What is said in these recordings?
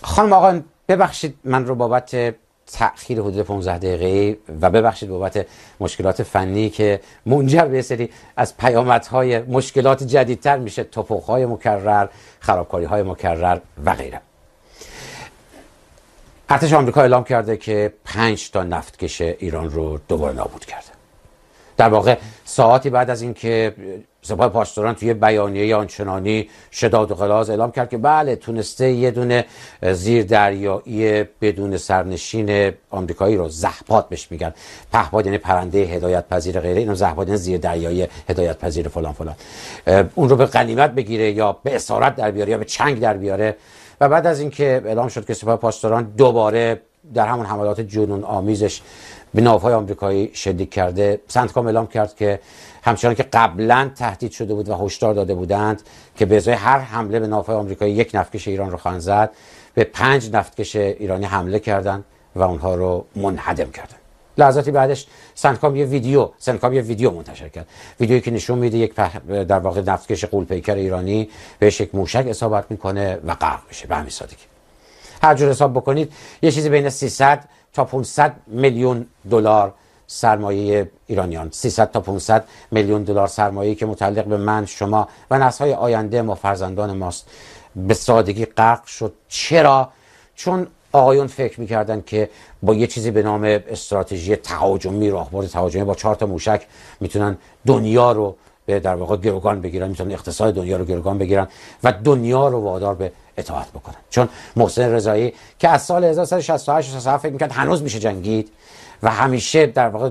خانم آقایان، ببخشید من رو بابت تأخیر حدود 15 دقیقه و ببخشید بابت مشکلات فنی که منجر به سری از پیامدهای مشکلات جدیدتر میشه، توپخ‌های مکرر، خرابکاری‌های مکرر و غیره. ارتش آمریکا اعلام کرده که 5 تا نفتکش ایران رو دوباره نابود کرده. در واقع ساعتی بعد از اینکه سپاه پاسداران توی بیانیه آنچنانی شداد و غلاظ اعلام کرد که بله تونسته یه دونه زیردریایی بدون سرنشین آمریکایی رو، زحپات بهش میگن، پهپاد یعنی پرنده هدایت پذیر غیره، اینو زحپات یعنی زیردریایی هدایت پذیر فلان فلان، اون رو به غنیمت بگیره یا به اسارت در بیاره یا به چنگ در بیاره. و بعد از اینکه اعلام شد که سپاه پاسداران دوباره در همون حملات جنون آمیزش به ناوهای آمریکایی شلیک کرده، سنتکام اعلام کرد که همچنان که قبلا تهدید شده بود و هشدار داده بودند که به ازای هر حمله به ناوهای آمریکایی یک نفتکش ایران رو خواهند زد، به 5 نفتکش ایرانی حمله کردند و اونها رو منهدم کردند. لحظاتی بعدش سنتکام یه ویدیو منتشر کرد، ویدیویی که نشون میده یک در واقع نفتکش غول‌پیکر ایرانی بهش یک موشک اصابت میکنه و غرق میشه. به همین سادگی هر جور حساب بکنید یه چیزی بین 300 تا 500 میلیون دلار سرمایه ایرانیان، 300 تا 500 میلیون دلار سرمایه‌ای که متعلق به من، شما و نسل‌های آینده ما، فرزندان ماست، به سادگی غرق شد. چرا؟ چون آقایون فکر می‌کردن که با یه چیزی به نام استراتژی تهاجمی، راهبرد تهاجمی با 4 تا موشک میتونن دنیا رو به در واقع گروگان بگیرن، میتونن اقتصاد دنیا رو گروگان بگیرن و دنیا رو وادار به اطاعت بکنن. چون محسن رضایی که از سال 1968 تا فکر می‌کرد هنوز میشه جنگید و همیشه در واقع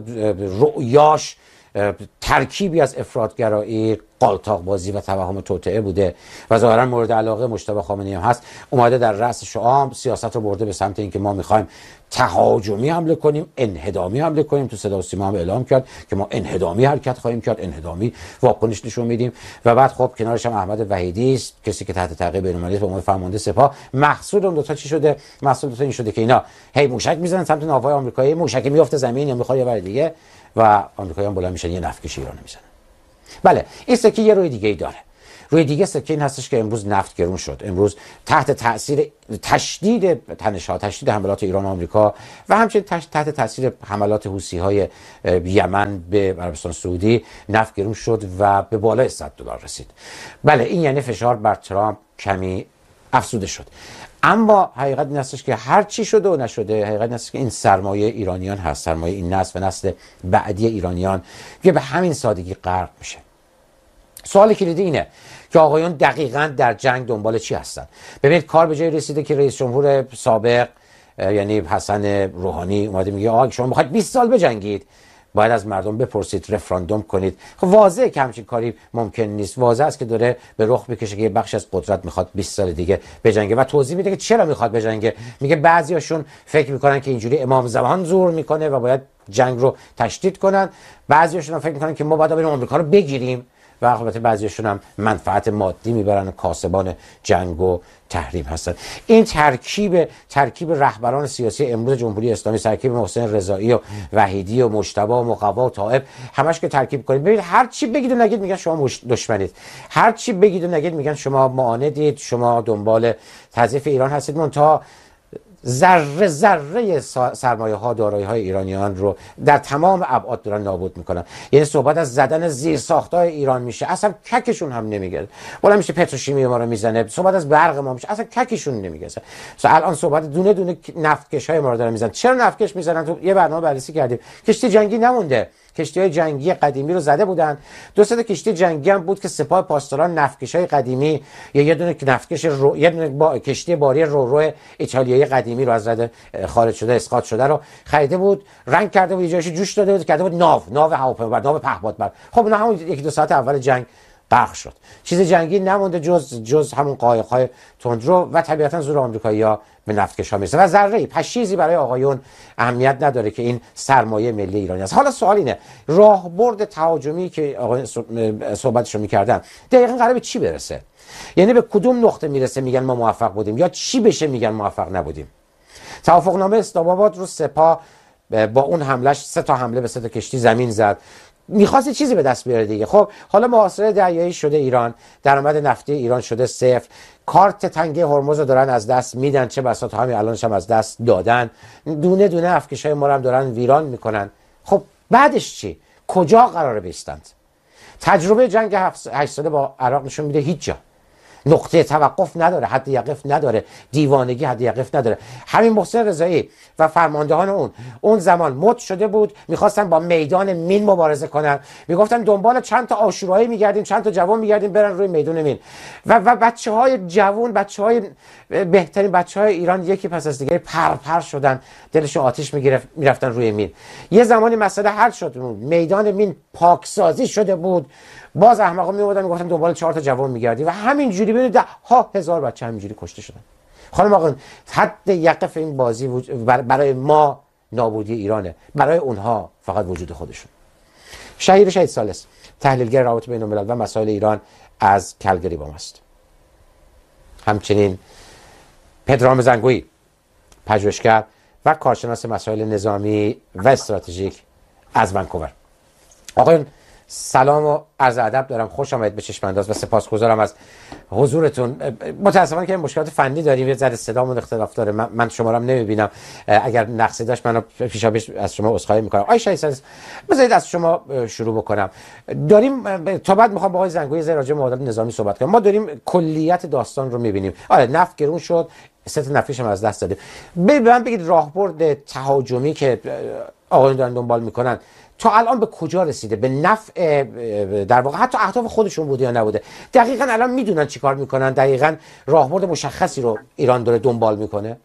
رؤیاش ترکیبی از افراط‌گرایی، قالتاق بازی و توهم توطئه بوده و ظاهرا مورد علاقه مجتبی خامنه‌ای هم هست، اومده در رأس شعام سیاست رو برده به سمت اینکه ما می‌خوایم تهاجمی حمله کنیم، انهدامی حمله کنیم. تو صدا و سیما هم اعلام کرد که ما انهدامی حرکت خواهیم کرد، انهدامی واکنش نشون میدیم. و بعد خب کنارش هم احمد وحیدی است، کسی که تحت تعقیب بین‌المللی به عنوان فرمانده سپاه. محصول اون دو تا چی شده؟ محصول دو تا این شده که اینا هی موشک میزنن سمت ناوهای آمریکایی، موشک میفته زمین یا میخوره یه ور دیگه و آمریکایی‌ها بلند میشن یه نفتکش ایران میزنن. بله این سکه یه روی دیگه ای داره. روی دیگه سکه این هستش که امروز نفت گرون شد. امروز تحت تاثیر تشدید تنش‌ها، تشدید حملات ایران و آمریکا و همچنین تحت تاثیر حملات حوثی‌های یمن به عربستان سعودی نفت گرون شد و به بالای $100 رسید. بله این یعنی فشار بر ترامپ کمی افزوده شد. اما حقیقت این هستش که هر چی شده و نشده، حقیقت این هستش که این سرمایه ایرانیان هست، سرمایه این نسل و نسل بعدی ایرانیان که به همین سادگی غرق میشه. سوال کلیدی اینه که آقایون دقیقاً در جنگ دنبال چی هستن؟ ببینید کار به جای رسیده که رئیس جمهور سابق یعنی حسن روحانی اومده میگه آقا شما میخواید 20 سال بجنگید، باید از مردم بپرسید، رفراندوم کنید. خب واضحه که همچین کاری ممکن نیست. واضح است که داره به رخ میکشه که یه بخش از قدرت میخواد 20 سال دیگه بجنگه و توضیح میده که چرا میخواد بجنگه. میگه بعضیاشون فکر میکنن که اینجوری امام زمان زور میکنه و باید جنگ رو تشدید کنن، بعضیاشون فکر میکنن که ما باید بریم آمریکا رو بگیریم و البته بعضیشون هم منفعت مادی میبرن و کاسبان جنگ و تحریم هستن. این ترکیب رهبران سیاسی امروز جمهوری اسلامی، ترکیب محسن رضایی و وحیدی و مجتبی و مقوا و طائب، همش که ترکیب کنید ببینید هر چی بگید و نگید میگن شما دشمنید، هر چی بگید و نگید میگن شما معاندید، شما دنبال تضعیف ایران هستید. منتها ذره ذره سرمایه ها، دارایی های ایرانیان رو در تمام ابعاد دارن نابود میکنن. یعنی صحبت از زدن زیر ساختای ایران میشه، اصلا ککشون هم نمیگه. بالا میشه پتروشیمی ما رو میزنه، صحبت از برق ما میشه، اصلا ککشون نمیگه. الان صحبت دونه دونه نفتکش های ما رو دارن میزنن. چرا نفتکش میزنن؟ تو یه برنامه بررسی کردیم. کشتی جنگی نمونده. کشتی‌های جنگی قدیمی رو زده بودن. 2 کشتی جنگی هم بود که سپاه پاسداران نفتکش‌های قدیمی یا یه دونه نفتکش یه دونه کشتی باری رورو ایتالیایی قدیمی رو از رده خارج شده، اسقاط شده رو خریده بود، رنگ کرده بود، جایش جوش داده بود، کرده بود ناو هواپیما، ناو پهپادبر. خب نه همون 1-2 ساعت اول جنگ غرق شد. چیز جنگی نمونده جز همون قایق‌های تندرو و طبیعتاً زور آمریکایی‌ها به نفتکش‌ها میرسه و ذره‌ای پشیزی برای آقایون اهمیت نداره که این سرمایه ملی ایرانی است. حالا سوال اینه راهبرد تهاجمی که آقایون صحبتشو می‌کردن دقیقاً قراره به چی برسه؟ یعنی به کدوم نقطه میرسه میگن ما موفق بودیم یا چی بشه میگن موفق نبودیم؟ توافقنامه اسلام آباد رو سپاه با اون حملش 3 تا حمله به 3 تا کشتی زمین زد. میخواست چیزی به دست بیاره دیگه. خب حالا محاصره دریایی شده ایران، درآمد نفتی ایران شده صفر، کارت تنگه هرمز رو دارن از دست میدن، چه بسا تا همین الانش هم از دست دادن، دونه دونه افکشای ما رو هم دارن ویران میکنن. خب بعدش چی؟ کجا قراره بیستند؟ تجربه جنگ 8 ساله با عراق نشون میده هیچ جا نقطه توقف نداره، حد یقف نداره، دیوانگی حد یقف نداره. همین محسن رضایی و فرماندهان اون زمان مد شده بود، میخواستن با میدان مین مبارزه کنن، میگفتن دنبال چند تا آشورایی میگردیم، چند تا جوان میگردیم برن روی میدان مین، و بچهای جوان، بچهای بهترین بچهای ایران یکی پس از دیگری پر شدن، دلشون آتش میگرفت، میرفتن روی مین. یه زمانی مسئله حل شد، میدان مین پاکسازی شده بود، باز احمقا میومدن میگفتن دنبال 4 تا جوان میگردی و همینجوری ببینید 10,000 بچه همینجوری کشته شدن. خانم آقا حد یقف این بازی برای ما نابودی ایرانه، برای اونها فقط وجود خودشون. شهید ثالث، تحلیلگر روابط بین الملل و مسائل ایران از کلگری با ماست. همچنین پدرام زنگویی، پژوهشگر و کارشناس مسائل نظامی و استراتژیک از ونکوور. آقایون سلام و عرض ادب دارم، خوش آمدید به چشم انداز و سپاسگزارم از حضورتون. متاسفانه که مشکلات فنی داریم، یه ذره صدامون اختلاف داره، من شما رو هم نمیبینم، اگر نقصی داشت منو پیشاپیش از شما عذرخواهی میکنم. آقای شهید ثالث، بذارید از شما شروع بکنم. داریم تا بعد میخوام با آقای زنگویی راجع به معادلات نظامی صحبت کنم. ما داریم کلیت داستان رو میبینیم. آره نفت گرون شد، ست نفیش هم از دست دادیم. به من بگید راهبرد تهاجمی که آقایون دارن دنبال میکنن تا الان به کجا رسیده؟ به نفع در واقع حتی اهداف خودشون بوده یا نبوده؟ دقیقاً الان میدونن چی کار میکنن؟ دقیقاً راهبرد مشخصی رو ایران داره دنبال میکنه؟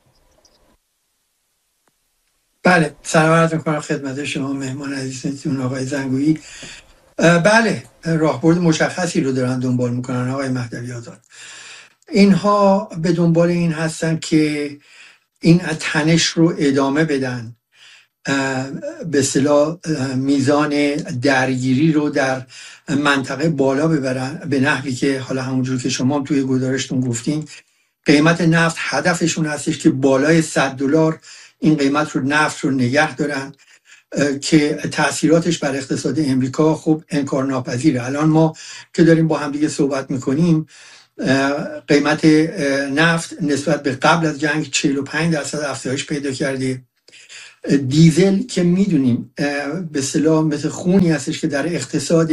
بله، سلام عرض میکنم خدمت شما مهمان عزیزتون آقای زنگویی. بله، راهبرد مشخصی رو دارن دنبال میکنن آقای مهدوی آزاد. اینها به دنبال این هستن که این تنش رو ادامه بدن، به اصطلاح میزان درگیری رو در منطقه بالا ببرن، به نحوی که حالا همونجور که شما هم توی گزارشتون گفتین قیمت نفت هدفشون هستش که بالای $100 این قیمت رو نفت رو نگه دارن که تاثیراتش بر اقتصاد امریکا خب انکارناپذیره. الان ما که داریم با هم دیگه صحبت میکنیم قیمت نفت نسبت به قبل از جنگ 45% افزایش پیدا کرده. دیزل که میدونیم به اصطلاح مثل خونی هستش که در اقتصاد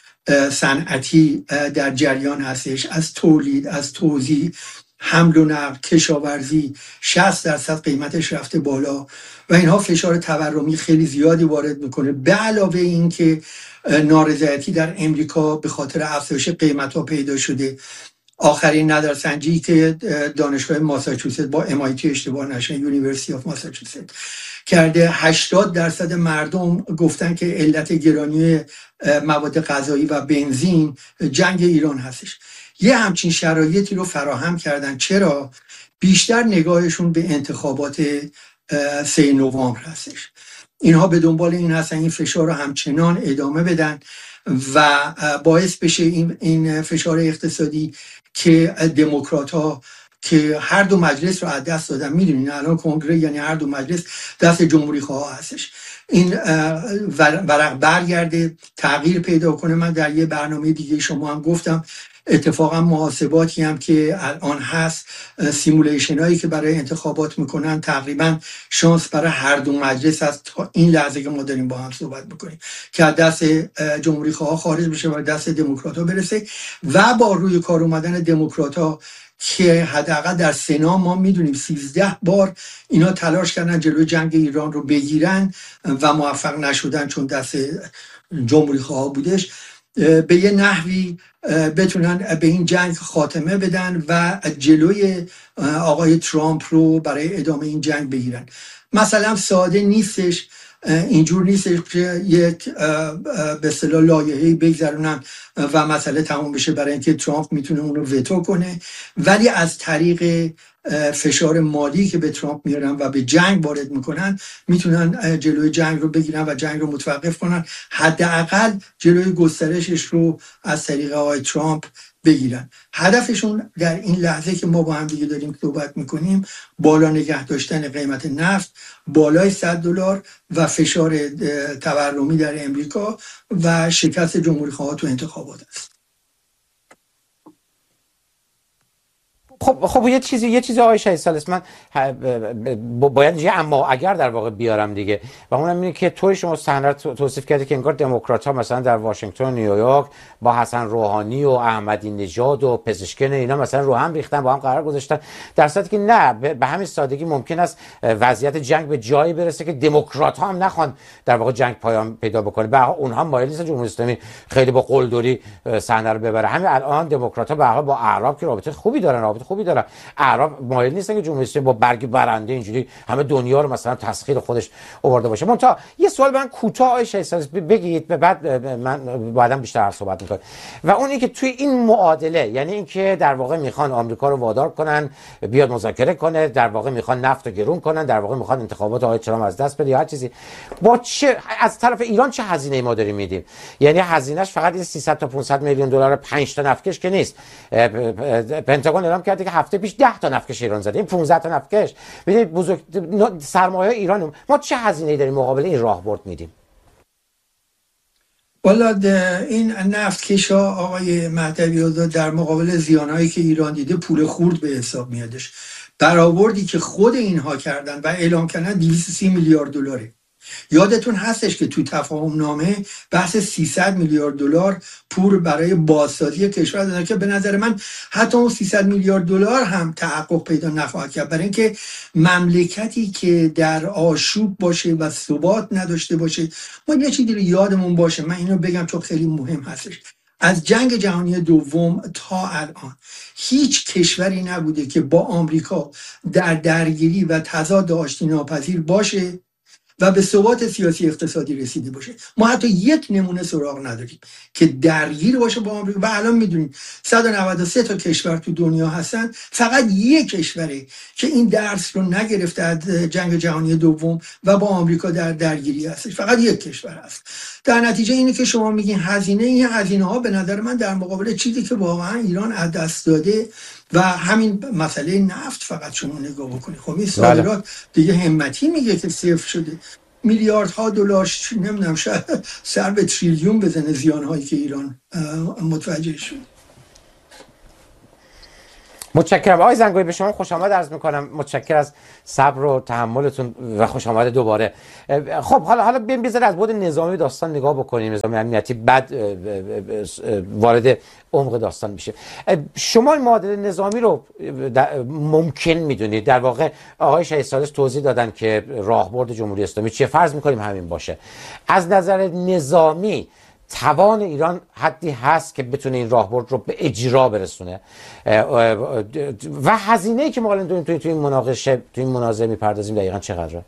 صنعتی در جریان هستش، از تولید، از توزیع، حمل و نقل، کشاورزی 60% قیمتش رفته بالا و اینها فشار تورمی خیلی زیادی وارد میکنه. به علاوه این که نارضایتی در امریکا به خاطر افزایش قیمت‌ها پیدا شده. آخرین نظرسنجی که دانشگاه ماساچوست با MIT اشتباه نشه یونیورسیتی آف ماساچوست کرده 80% مردم گفتن که علت گرانی مواد غذایی و بنزین جنگ ایران هستش. یه همچین شرایطی رو فراهم کردن. چرا؟ بیشتر نگاهشون به انتخابات 3 نوامبر هستش. اینها به دنبال این هستن این فشار رو همچنان ادامه بدن و باعث بشه این فشار اقتصادی که دموکرات ها که هر دو مجلس رو از دست دادن، میدونین الان کنگره یعنی هر دو مجلس دست جمهوری خواه هستش، این ورق برگرده، تغییر پیدا کنه. من در یه برنامه دیگه شما هم گفتم اتفاقا محاسباتی هم که الان هست، سیمولیشن هایی که برای انتخابات میکنن، تقریبا شانس برای هر دو مجلس هست تا این لحظه که ما داریم با هم صحبت میکنیم که از دست جمهوری خواه خارج بشه و دست دموکرات ها برسه. و با روی کار اومدن دموکرات ها که حداقل در سنا ما میدونیم 13 بار اینا تلاش کردن جلوی جنگ ایران رو بگیرن و موفق نشدن چون دست جمهوری خواه بودش، به یه نحوی بتونن به این جنگ خاتمه بدن و جلوی آقای ترامپ رو برای ادامه این جنگ بگیرن. مثلا ساده نیستش، اینجور نیستش که یک به اصطلاح لایحه‌ای بگذرونن و مسئله تموم بشه، برای اینکه ترامپ میتونه اون رو وتو کنه، ولی از طریق فشار مالی که به ترامپ میارن و به جنگ وارد میکنن میتونن جلوی جنگ رو بگیرن و جنگ رو متوقف کنن، حداقل جلوی گسترشش رو از طریق آقای ترامپ بگیرن. هدفشون در این لحظه که ما با هم دیگه داریم صحبت میکنیم بالا نگه داشتن قیمت نفت بالای $100 و فشار تورمی در امریکا و شکست جمهوری‌خواها تو انتخابات است. خب یه چیزی آقای شهید ثالث، من باید یه اما اگر در واقع بیارم دیگه، و اونم اینه که توی شما صحنه توصیف کردی که انگار دموکرات‌ها مثلا در واشنگتن و نیویورک با حسن روحانی و احمدی نژاد و پزشکن اینا مثلا رو هم ریختن، با هم قرار گذاشتن، در صورتی که نه، به همین سادگی ممکن است وضعیت جنگ به جایی برسه که دموکرات‌ها هم نخوان در واقع جنگ پایان پیدا بکنه. به هر حال اونها مایل نیستن جمهوری اسلامی خیلی با قلدری صحنه رو ببره. همین الان دموکرات‌ها به هر حال با اعراب که رابطه خوبی دارن، اعراب مایل نیستن که جمهوری اسلامی با برگ برنده اینجوری همه دنیا رو مثلا تسخیر خودش آورده باشه. منتها یه سوال من کوتاه آقای شهید ثالث بگید، بعد من بعداً بیشتر صحبت می‌کنم، و اون اینه که توی این معادله، یعنی اینکه در واقع میخوان آمریکا رو وادار کنن بیاد مذاکره کنه، در واقع میخوان نفت رو گرون کنن، در واقع میخوان انتخابات آقای ترامپ از دست بده یا هر چیزی، با چه از طرف ایران چه هزینه‌ای ما داریم میدیم؟ یعنی هزینه‌اش فقط این 300 تا 500 میلیون دلار 5 تا نفتکش که نیست. پنتاگون اعلام کرده که هفته پیش 10 تا نفتکش ایران زده، این 15 تا نفتکش. ببینید بزرگ سرمایه ایران، ما چه هزینه‌ای داریم مقابل این راهبرد میدیم؟ والا این نفتکش‌ها آقای مهدوی آزاد در مقابل زیانهایی که ایران دیده پول خورد به حساب میادش. برآوردی که خود اینها کردن و اعلام کردن 230 میلیارد دلاره. یادتون هستش که تو تفاهم نامه بحث 300 میلیارد دلار پول برای بازسازی کشور دادن که به نظر من حتی اون 300 میلیارد دلار هم تحقق پیدا نخواهد کرد، برای اینکه مملکتی که در آشوب باشه و ثبات نداشته باشه. ما یه چیزی رو یادمون باشه، من اینو بگم چون خیلی مهم هستش، از جنگ جهانی دوم تا الان هیچ کشوری نبوده که با آمریکا در درگیری و تضاد آشتی ناپذیر باشه و به ثبات سیاسی اقتصادی رسیده باشه. ما حتی یک نمونه سراغ نداریم که درگیر باشه با آمریکا. و الان میدونید 193 تا کشور تو دنیا هستن، فقط یک کشوره که این درس رو نگرفته از جنگ جهانی دوم و با آمریکا در درگیری هستش، فقط یک کشور هست. در نتیجه اینه که شما میگین هزینه، این هزینه ها به نظر من در مقابل چیزی که واقعا ایران از دست داده و همین مسئله نفت فقط شما نگاه بکنید. خب این صادرات دیگه همتی میگه که صفر شده، میلیاردها دلار، نمیدونم شاید سر به تریلیون بزنه زیانهایی که ایران متوجه شد. متشکرم آقای زنگویی، به شما خوش آمد عرض میکنم. متشکر از صبر و تحملتون و خوش آمد دوباره. خب حالا بذار از بود نظامی داستان نگاه بکنیم، نظامی امنیتی، بعد وارد عمق داستان میشه. شما این معادله نظامی رو ممکن میدونید؟ در واقع آقای شهید ثالث توضیح دادن که راهبرد جمهوری اسلامی چیه، فرض میکنیم همین باشه. از نظر نظامی توان ایران حدی هست که بتونه این راهبرد رو به اجرا برسونه و هزینه‌ای که ما الان توی این مناقشه، توی این مناظره میپردازیم دقیقاً چقدره؟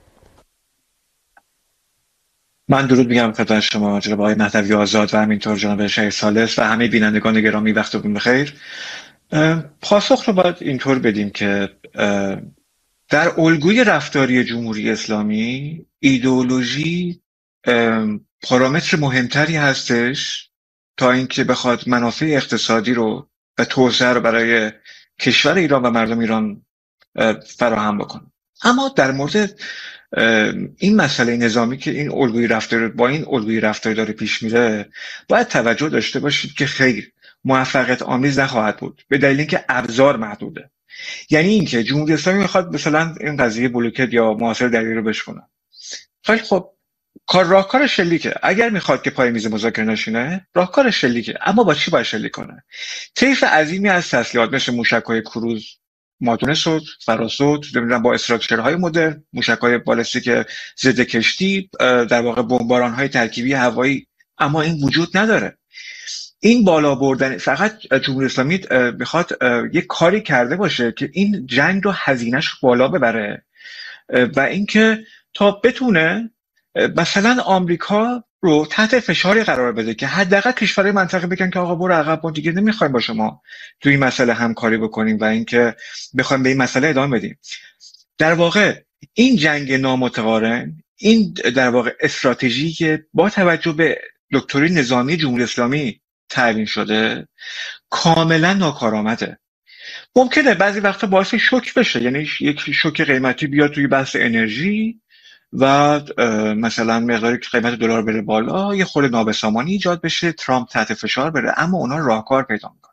من درود میگم خدمت شما جناب آقای مهدوی آزاد و همینطور جناب شهید ثالث و همه بینندگان گرامی، وقتتون بخیر. پاسخ رو باید اینطور بدیم که در الگوی رفتاری جمهوری اسلامی ایدئولوژی پارامتر مهمتری هستش تا اینکه بخواد منافع اقتصادی رو و توسعه رو برای کشور ایران و مردم ایران فراهم بکنه. اما در مورد این مسئله نظامی که این الگوی رفتاری با این الگوی رفتاری داره پیش میره، باید توجه داشته باشید که خیر موفقیت آمیز نخواهد بود، به دلیل اینکه ابزار محدوده. یعنی اینکه جمهوری اسلامی میخواد مثلا این قضیه بلوکت یا محاصره دریایی رو بشکنه. خیلی خب، راهکار شلیکه. اگر میخواد که پای میز مذاکره نشینه، راهکار شلیکه. اما با چی باید شلیک کنه؟ طیف عظیمی از تسلیحات مثل موشک‌های کروز، مادون صوت، فراسوت، نمیدونم با استراکچرهای مدرن، موشک‌های بالستیک ضد کشتی، در واقع بمباران‌های ترکیبی هوایی، اما این وجود نداره. این بالا بردن، فقط جمهوری اسلامی میخواد یک کاری کرده باشه که این جنگ رو هزینه‌اش بالا ببره و اینکه تا بتونه مثلا آمریکا رو تحت فشاری قرار بده که حداقل کشورهای منطقه بگن که آقا برو عقب، ما دیگه نمیخوایم با شما تو این مسئله همکاری بکنیم و اینکه بخوایم به این مسئله ادامه بدیم. در واقع این جنگ نامتقارن، این در واقع استراتژی که با توجه به دکترین نظامی جمهوری اسلامی تعیین شده کاملا ناکارآمده. ممکنه بعضی وقتا باعث شوک بشه، یعنی یک شوک قیمتی بیاد توی بحث انرژی و مثلا مقداری که قیمت دلار بره بالا، یه خورده نابسامانی ایجاد بشه، ترامپ تحت فشار بره، اما اونا راهکار پیدا میکنن.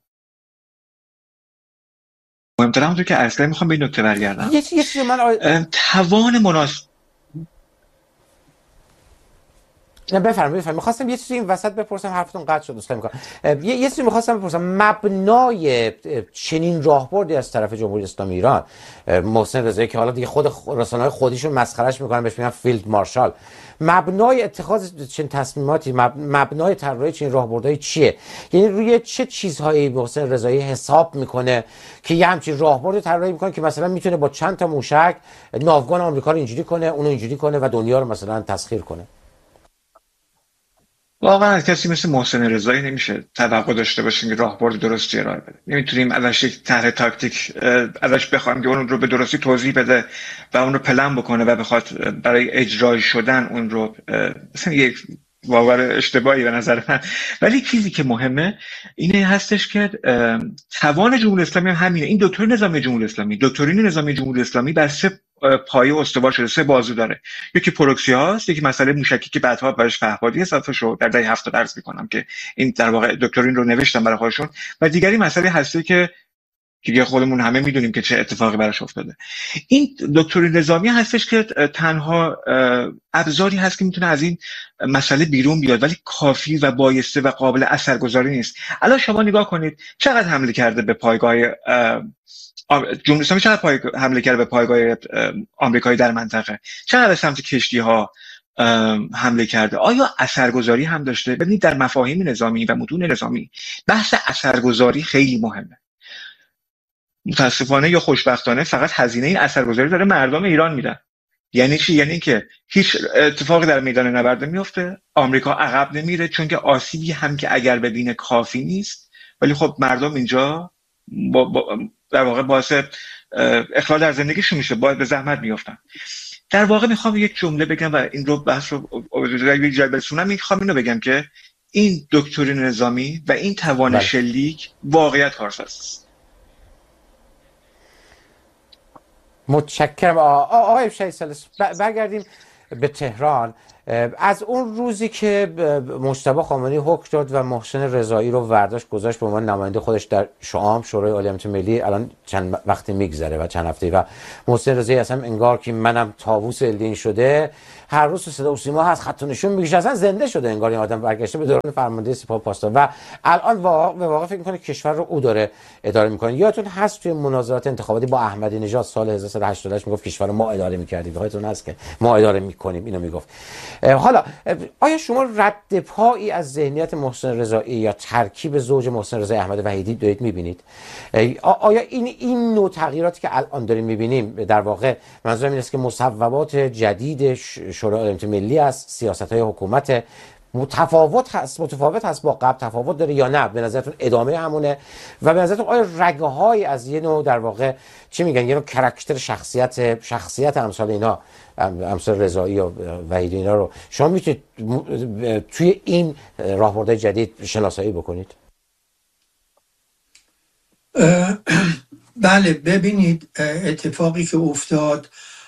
مهمتر همونطور که اصلا میخوام به این نکته برگردم، یه چیزی من توان مناسب. نه بفرمایید. می‌خواستم یه چیزی این وسط بپرسم، حرفتون قطع شد، اصلاً می‌کنم. یه چیزی می‌خواستم بپرسم، مبنای چنین راهبردی از طرف جمهوری اسلامی ایران، محسن رضایی که حالا دیگه خود رسانه‌های خودشون مسخرهش می‌کنن، بهش میگن فیلد مارشال، مبنای اتخاذ چنین تصمیماتی، مبنای طراحی چنین راهبردهایی چیه؟ یعنی روی چه چیزهایی محسن رضایی حساب میکنه که یه همچین راهبردی طراحی میکنه که مثلا میتونه با چند تا موشک ناوگان آمریکا رو اینجوری کنه، اونو اینجوری کنه و دنیا رو مثلا تسخیر کنه؟ واقعا از کسی مثل محسن رضایی نمیشه توقع داشته باشیم که راهبرد درستی ارائه بده. نمیتونیم ازش یک طرح تاکتیک ازش بخوایم که اون رو به درستی توضیح بده و اون رو پلن بکنه و بخواد برای اجرای شدن اون رو، مثلا یک واقعا اشتباهی به نظر من. ولی چیزی که مهمه اینه هستش که توان جمهوری اسلامی هم همینه. این دکترین نظامی جمهوری اسلامی، دکترین نظامی جمهوری اسلامی بر سه پایه استوار شده، سه بازو داره. یکی پروکسی هاست، یکی مسئله موشکی که بعدها برش فهبادی اضافه شد، در دهه 70 عرض می‌کنم که این در واقع دکترین رو نوشتم برای خودشون، و دیگری مسئله هستی که دیگه خودمون همه میدونیم که چه اتفاقی براش افتاده. این دکترین نظامی هستش که تنها ابزاری هست که میتونه از این مسئله بیرون بیاد، ولی کافی و بایسته و قابل اثرگذاری نیست. الان شما نگاه کنید چقدر حمله کرده به پایگاه جمهوری اسلامی، چقدر حمله کرده به پایگاه آمریکایی در منطقه، چقدر به سمت کشتی‌ها حمله کرده. آیا اثرگذاری هم داشته؟ ببینید در مفاهیم نظامی و متون نظامی بحث اثرگذاری خیلی مهمه. متاسفانه یا خوشبختانه فقط هزینه این اثرگذاری داره مردم ایران میدن. یعنی چی؟ یعنی که هیچ اتفاقی در میدان نبرد نمیفته، آمریکا عقب نمیره، چون که آسیبی هم که اگر ببینه کافی نیست، ولی خب مردم اینجا در واقع باعث اخلال در زندگیشون میشه، باید به زحمت میافتن. در واقع میخوام یک جمله بگم و این رو بحث رو یک جای برسونم. میخوام اینو بگم که این دکترین نظامی و این توان شلیک واقعیت کارساز است. متشکرم. آقای شیسالس، برگردیم به تهران. از اون روزی که مجتبی خامنه‌ای حکم داد و محسن رضایی رو ورداشت گذاشت به عنوان نماینده خودش در شعام شورای عالی امنیت ملی، الان چند وقتی میگذره و چند هفته، و محسن رضایی اصلا انگار که منم طاووس الدین شده، هر روز صدا و سیما هست، خط و نشون میگه، اصلا زنده شده انگار این آدم، برگشته به دوران فرمانده سپاه پاسدار و الان به واقع فکر میکنه کشور رو او داره اداره میکنه. یادتون هست توی مناظرات انتخاباتی با احمدی نژاد سال 1388 میگفت کشور رو ما اداره میکردیم، یادتون هست که ما اداره میکنیم، اینو میگفت. حالا آیا شما رد پایی از ذهنیت محسن رضایی یا ترکیب زوج محسن رضایی احمد وحیدی دارید میبینید؟ آیا این نوع تغییراتی که الان داریم میبینیم در واقع منظورم این است که مصوبات جدید شورای عالی امنیت ملی است، سیاست‌های حکومت متفاوت هست با قبل، تفاوت داره یا نه؟ به نظرتون ادامه همونه؟ و به نظرتون آیا رگه‌های از یه نوع در واقع چی میگن، یه نوع کاراکتر شخصیت امثال اینا، امثال رضایی و وحیدی اینا رو شما میتونید توی این راهبردهای جدید شناسایی بکنید؟ بله، ببینید اتفاقی که افتاد،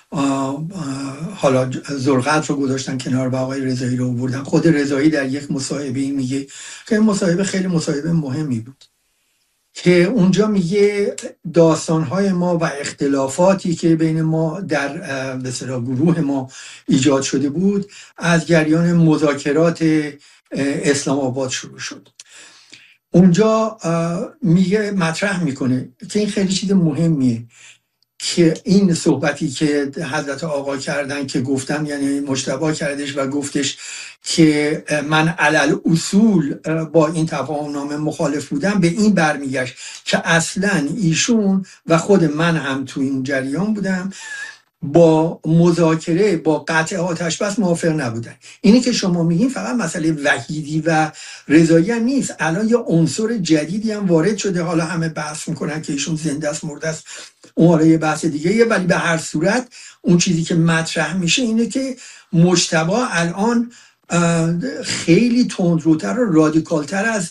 حالا ذوالقدر رو گذاشتن کنار و آقای رضایی رو آوردن. خود رضایی در یک مصاحبه میگه که مصاحبه خیلی مصاحبه مهمی بود، که اونجا میگه داستانهای ما و اختلافاتی که بین ما در به اصطلاح گروه ما ایجاد شده بود از جریان مذاکرات اسلام آباد شروع شد. اونجا میگه، مطرح میکنه که این خیلی چیز مهمیه که این صحبتی که حضرت آقا کردن، که گفتن، یعنی مجتبی کردش و گفتش که من علل اصول با این تفاهمنامه مخالف بودم، به این برمیگشت که اصلا ایشون و خود من هم تو این جریان بودم، با مذاکره با قطع آتش بس موافق نبودن. اینی که شما میگین فقط مسئله وحیدی و رضایی هم نیست، الان یه عنصر جدیدی هم وارد شده. حالا همه بحث میکنن که ایشون زنده است مرده است، اون حالا یه بحث دیگه، ولی به هر صورت اون چیزی که مطرح میشه اینه که مجتبی الان خیلی تندروتر و رادیکالتر از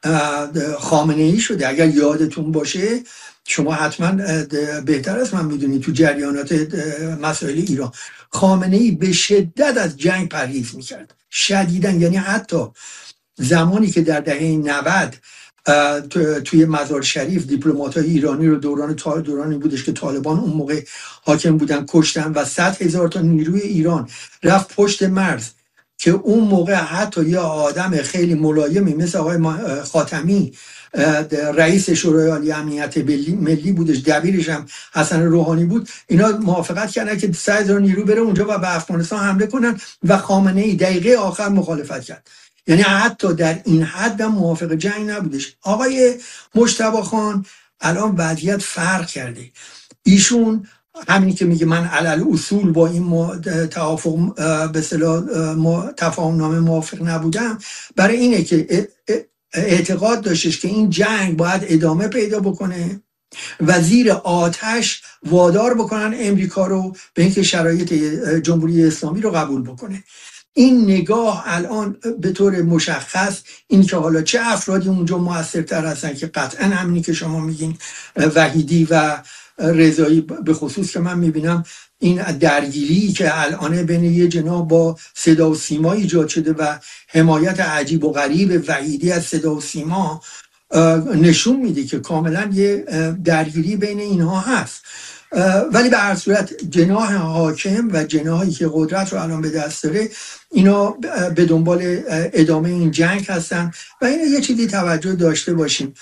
خامنه ای شده. اگر یادتون باشه، شما حتما بهتر از من میدونید تو جریانات مسائل ایران، خامنه ای به شدت از جنگ پرهیز میکرد، شدیداً. یعنی حتی زمانی که در دهه 90 توی مزار شریف دیپلمات‌های ایرانی رو دورانی بودش که طالبان اون موقع حاکم بودن کشتن و 100,000 تا نیروی ایران رفت پشت مرز، که اون موقع حتی یه آدم خیلی ملایمی مثل آقای خاتمی رئیس شورای عالی امنیت ملی بودش، دبیرش هم حسن روحانی بود، اینا موافقت کردن که 100,000 نیرو بره اونجا و به افغانستان حمله کنن و خامنه ای دقیقه آخر مخالفت کرد. یعنی حتی در این حد هم موافق جنگ نبودش. آقای مجتبی خان الان وضعیت فرق کرده. ایشون همینی که میگه من علل اصول با این توافق به اصطلاح تفاهم نامه موافق نبودم، برای اینه که اعتقاد داشتش که این جنگ باید ادامه پیدا بکنه و زیر آتش وادار بکنن امریکا رو به اینکه شرایط جمهوری اسلامی رو قبول بکنه. این نگاه الان به طور مشخص این که حالا چه افرادی اونجا موثرتر هستن، که قطعا همینی که شما میگین وحیدی و رضایی به خصوص که من میبینم این درگیری که الان بین یه جناح با صدا و سیما ایجاد شده و حمایت عجیب و غریب وحیدی از صدا و سیما نشون میده که کاملا یه درگیری بین اینها هست. ولی به هر صورت جناح حاکم و جناحی که قدرت رو الان به دست داره، اینا به دنبال ادامه این جنگ هستن. و اینا یه چیزی توجه داشته باشیم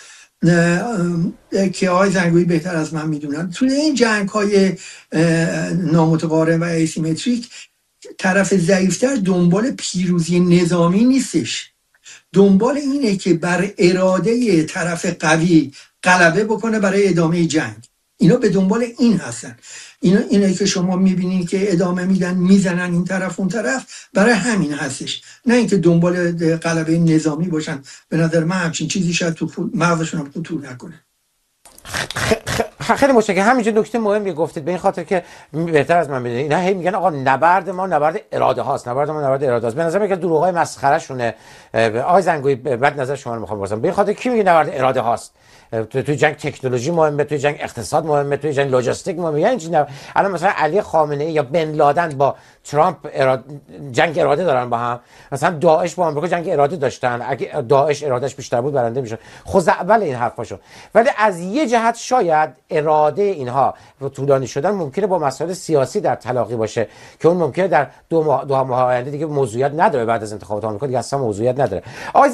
که آقای زنگویی بهتر از من میدونن، توی این جنگ های نامتقارن و ایسیمتریک طرف ضعیفتر دنبال پیروزی نظامی نیستش، دنبال اینه که بر اراده طرف قوی غلبه بکنه برای ادامه جنگ. اینا به دنبال این هستن. اینا که شما میبینین که ادامه میدن میزنن این طرف اون طرف، برای همین هستش، نه اینکه دنبال غلبه نظامی باشن. به نظر من همچین چیزی شاید تو مغزشون هم خطور نکنه. خیلی متشکرم. همینجا نکته مهمی گفتید، به این خاطر که بهتر از من بدونید. اینا هی میگن آقا نبرد ما نبرد اراده هاست، نبرد ما نبرد اراده است. به نظر میاد که دروغای مسخره شونه. آقای زنگویی بعد نظر شما رو میخوام بپرسم. به این خاطر کی میگه نبرد اراده هاست؟ توی جنگ تکنولوژی مهمه، توی جنگ اقتصاد مهمه، توی جنگ لوجستیک مهمه. یعنی چی؟ الان مثلا علی خامنه ای یا بن لادن با ترامپ جنگ اراده دارن با هم. مثلا داعش با آمریکا جنگ اراده داشتن. اگه داعش ارادهش بیشتر بود برنده میشد. خزعبل این حرفاشو. ولی از یه جهت شاید اراده اینها و طولانی شدن ممکنه با مسائل سیاسی در تلاقی باشه که اون ممکنه در دو ماه آینده دیگه موضوعیت نداره. بعد از انتخابات آمریکا دیگه اصلا موضوعیت نداره.